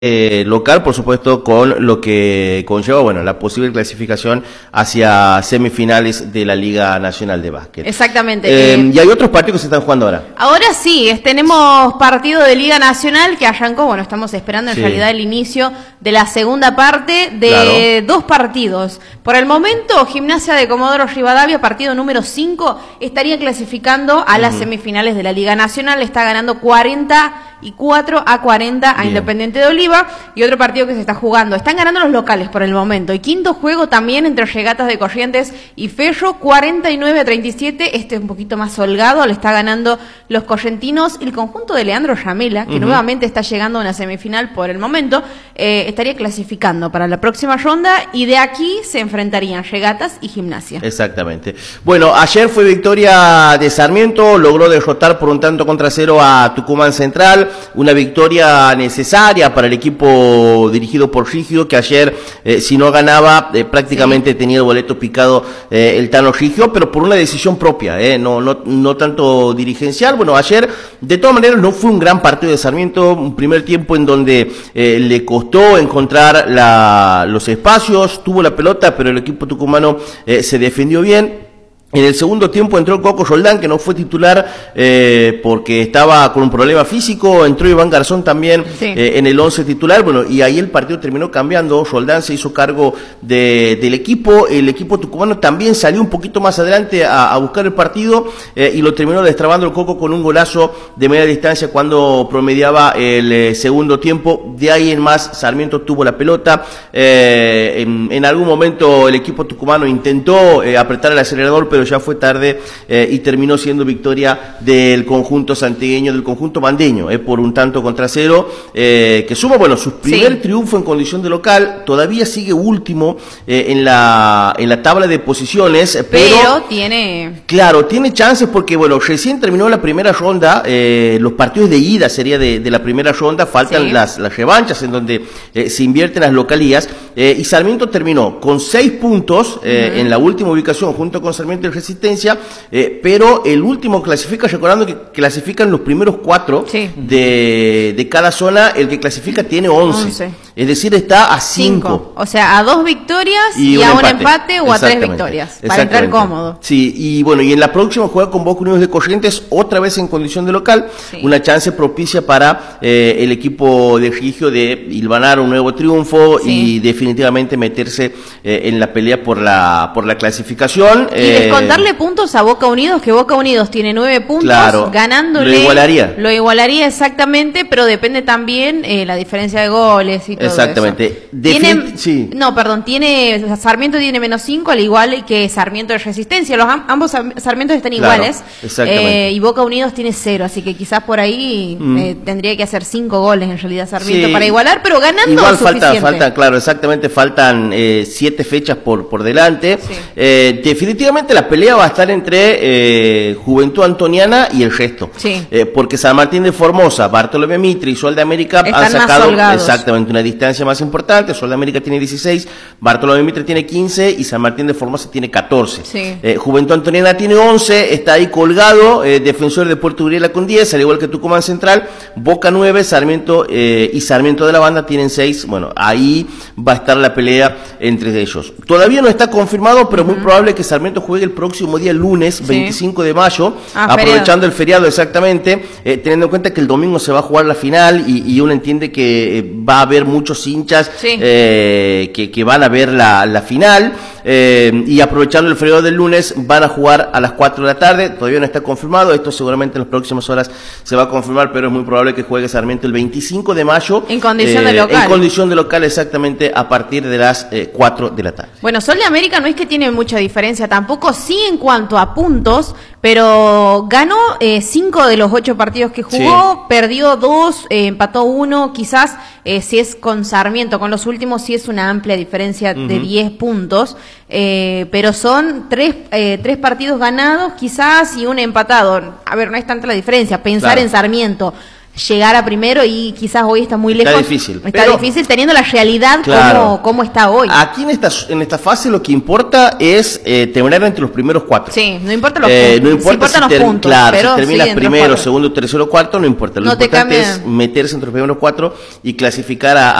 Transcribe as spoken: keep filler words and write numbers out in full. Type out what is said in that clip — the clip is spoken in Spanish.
Eh, local, por supuesto, con lo que conlleva, bueno, la posible clasificación hacia semifinales de la Liga Nacional de Básquet. Exactamente. Eh, eh, y hay otros partidos que se están jugando ahora. Ahora sí, es, tenemos partido de Liga Nacional que arrancó, bueno, estamos esperando en Sí. realidad el inicio de la segunda parte de Claro. dos partidos. Por el momento, Gimnasia de Comodoro Rivadavia, partido número cinco, estaría clasificando a las uh-huh. semifinales de la Liga Nacional, está ganando cuarenta y cuatro a cuarenta a Bien. Independiente de Oliva. Y otro partido que se está jugando. Están ganando los locales por el momento. Y quinto juego también entre Regatas de Corrientes y Ferro, cuarenta y nueve a treinta y siete. Este es un poquito más holgado. Le está ganando los correntinos. El conjunto de Leandro Ramela, que uh-huh. nuevamente está llegando a una semifinal por el momento, eh, estaría clasificando para la próxima ronda. Y de aquí se enfrentarían Regatas y Gimnasia. Exactamente. Bueno, ayer fue victoria de Sarmiento. Logró derrotar por un tanto contra cero a Tucumán Central. Una victoria necesaria para el equipo dirigido por Rigio, que ayer, eh, si no ganaba, eh, prácticamente sí. tenía el boleto picado eh, el Tano Rigio, pero por una decisión propia, eh, no, no, no tanto dirigencial. Bueno, ayer, de todas maneras, no fue un gran partido de Sarmiento, un primer tiempo en donde eh, le costó encontrar la, los espacios, tuvo la pelota, pero el equipo tucumano eh, se defendió bien. En el segundo tiempo entró Coco Roldán, que no fue titular eh, porque estaba con un problema físico. Entró Iván Garzón también sí. eh, en el once titular. Bueno, y ahí el partido terminó cambiando. Roldán se hizo cargo de, del equipo. El equipo tucumano también salió un poquito más adelante a, a buscar el partido eh, y lo terminó destrabando el Coco con un golazo de media distancia cuando promediaba el eh, segundo tiempo. De ahí en más, Sarmiento tuvo la pelota. Eh, en, en algún momento el equipo tucumano intentó eh, apretar el acelerador, pero ya fue tarde eh, y terminó siendo victoria del conjunto santiagueño, del conjunto bandeño, eh, por un tanto contra cero, eh, que suma, bueno, su primer sí. triunfo en condición de local. Todavía sigue último eh, en la en la tabla de posiciones, pero, pero tiene... Claro, tiene chances porque, bueno, recién terminó la primera ronda, eh, los partidos de ida sería de, de la primera ronda, faltan sí. las, las revanchas en donde eh, se invierten las localías, eh, y Sarmiento terminó con seis puntos eh, uh-huh. en la última ubicación junto con Sarmiento y Resistencia, eh, pero el último clasifica, recordando que clasifican los primeros cuatro sí. de, de cada zona, el que clasifica tiene once, once. Es decir, está a cinco. O sea, a dos victorias y, y a un empate, empate o a tres victorias, para entrar cómodo. Sí, y bueno, y en la próxima juega con Boca Unidos de Corrientes, otra vez en condición de local, sí. una chance propicia para eh, el equipo de Rigio de hilvanar un nuevo triunfo sí. y definitivamente meterse eh, en la pelea por la por la clasificación. Y eh, descontarle puntos a Boca Unidos, que Boca Unidos tiene nueve puntos, claro, ganándole. Lo igualaría. Lo igualaría exactamente, pero depende también eh, la diferencia de goles y todo exactamente. eso. Tiene, sí. No, perdón, tiene Sarmiento tiene menos cinco, al igual que Sarmiento de Resistencia. Los ambos Sarmientos están claro, iguales. Exactamente. Eh, y Boca Unidos tiene cero, así que quizás por ahí mm. eh, tendría que hacer cinco goles en realidad Sarmiento sí. para igualar, pero ganando igual suficiente. falta, falta, claro, exactamente, faltan eh, siete fechas por, por delante. Sí. Eh, definitivamente la pelea va a estar entre eh, Juventud Antoniana y el resto. Sí. Eh, porque San Martín de Formosa, Bartolomé Mitre y Sol de América están han sacado exactamente una distancia más importante. Sol de América tiene dieciséis, Bartolomé Mitre tiene quince y San Martín de Formosa tiene catorce. Sí. Eh, Juventud Antoniana tiene once, está ahí colgado, eh, Defensor de Puerto Uriela con diez, al igual que Tucumán Central, Boca nueve, Sarmiento eh, y Sarmiento de la Banda tienen seis. Bueno, ahí va a estar la pelea entre ellos. Todavía no está confirmado, pero uh-huh. muy probable que Sarmiento juegue el próximo día lunes, sí. veinticinco de mayo, ah, aprovechando feriado. el feriado exactamente, eh, teniendo en cuenta que el domingo se va a jugar la final y, y uno entiende que eh, va a haber muchos hinchas sí. eh, que, que van a ver la, la final, eh, y aprovechando el feriado del lunes van a jugar a las cuatro de la tarde. Todavía no está confirmado, esto seguramente en las próximas horas se va a confirmar, pero es muy probable que juegue Sarmiento el veinticinco de mayo en condición eh, de local en condición de local exactamente a partir de las eh, cuatro de la tarde. Bueno, Sol de América no es que tiene mucha diferencia tampoco, sí en cuanto a puntos, pero ganó eh, cinco de los ocho partidos que jugó, sí. perdió dos, eh, empató uno, quizás eh, si es con Sarmiento, con los últimos sí es una amplia diferencia uh-huh. de diez puntos, eh, pero son tres, eh, tres partidos ganados quizás y un empatado. A ver, no es tanta la diferencia, pensar claro. en Sarmiento. llegar a primero y quizás hoy está muy lejos. Está difícil. Está pero, difícil teniendo la realidad claro, como, como está hoy. Aquí en esta, en esta fase lo que importa es eh, terminar entre los primeros cuatro. Sí, no importa los eh, puntos. No importa sí si, los ter, puntos, claro, pero si terminas sí, primero, segundo, tercero, cuarto, no importa. Lo no importante es meterse entre los primeros cuatro y clasificar a